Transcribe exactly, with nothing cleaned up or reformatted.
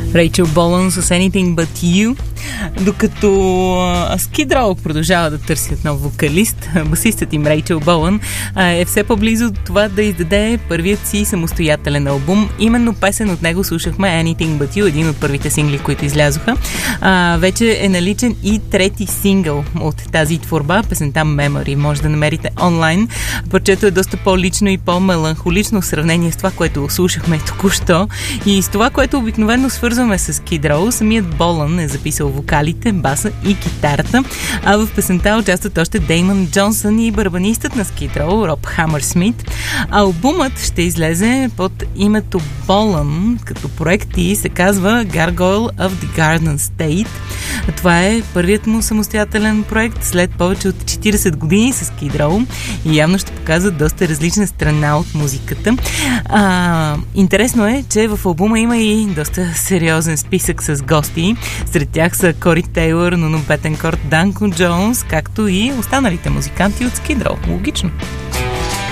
Рейчел Болън с Anything But You. Докато Skid Row продължава да търсят нов вокалист, басистът им Рейчел Болън е все по-близо до това да издаде първият си самостоятелен албум. Именно песен от него слушахме, Anything But You, един от първите сингли, които излязоха. А, вече е наличен и трети сингъл от тази творба, песента Memory. Може да намерите онлайн. Парчето е доста по-лично и по-меланхолично в сравнение с това, което слушахме току-що. И с това, което обикновено свързваме с Skid Row, самият Болън е записал вокалите, баса и китарата, а в песента участват още Деймън Джонсън и барабанистът на Skid Row, Роб Хамърсмит. Албумът ще излезе под името Болън като проект и се казва Gargoyle of the Garden State. Това е първият му самостоятелен проект след повече от четирийсет години с Skid Row и явно ще показва доста различна страна от музиката. А, интересно е, че в албума има и доста сериозен списък с гости. Сред тях са Кори Тейлър, Нуно Бетенкорт, Данко Джонс, както и останалите музиканти от Skid Row. Логично.